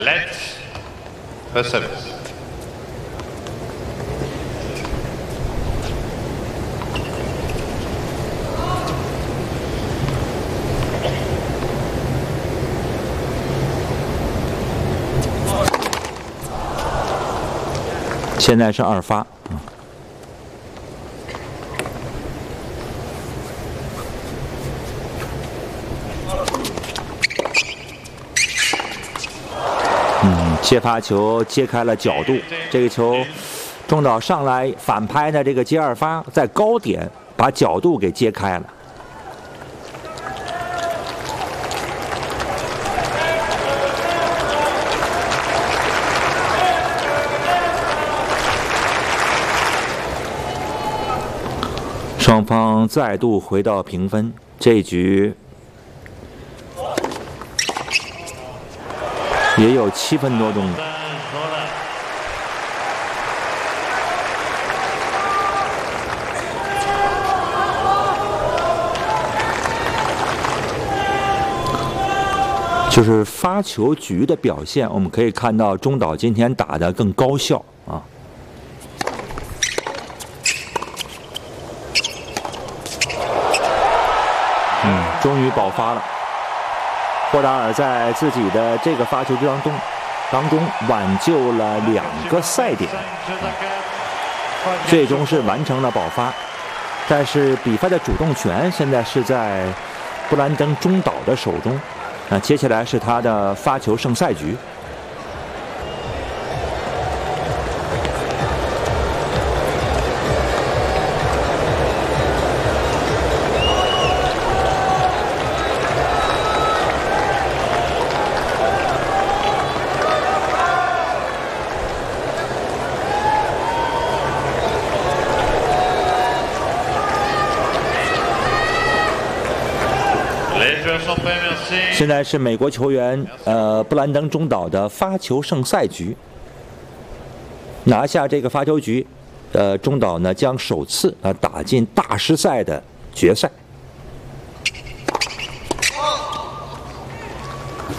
Let's the service. 现在是2发。接发球揭开了角度，这个球中岛上来反拍的这个接2发，在高点把角度给揭开了。双方再度回到平分，这一局也有7分多钟了。就是发球局的表现，我们可以看到中岛今天打得更高效啊。终于爆发了。霍达尔在自己的这个发球局当中挽救了2个赛点，最终是完成了爆发。但是比赛的主动权现在是在布兰登中岛的手中，接下来是他的发球胜赛局。现在是美国球员布兰登中岛的发球胜赛局，拿下这个发球局，中岛呢将首次打进大师赛的决赛。